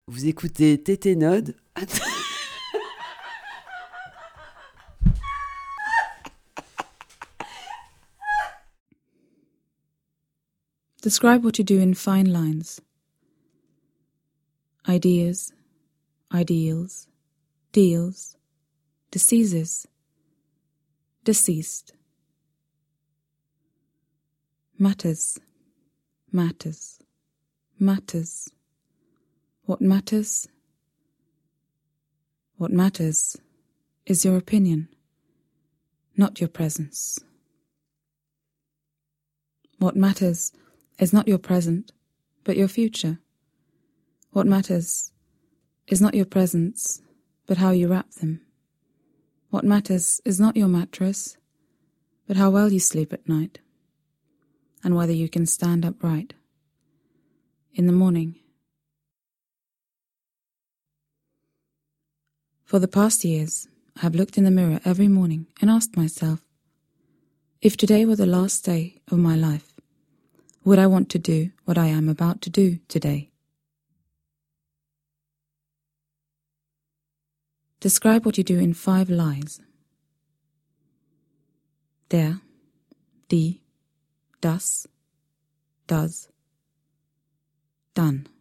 Vous écoutez TT Node. Describe what you do in fine lines. Ideas, ideals, deals, diseases, deceased. Matters, matters, matters. What matters? What matters is your opinion, not your presence. What matters is not your present, but your future. What matters is not your presents, but how you wrap them. What matters is not your mattress, but how well you sleep at night, and whether you can stand upright. In the morning. For the past years, I have looked in the mirror every morning and asked myself, if today were the last day of my life, would I want to do what I am about to do today? Describe what you do in 5 lies. Der, die, das, does, done.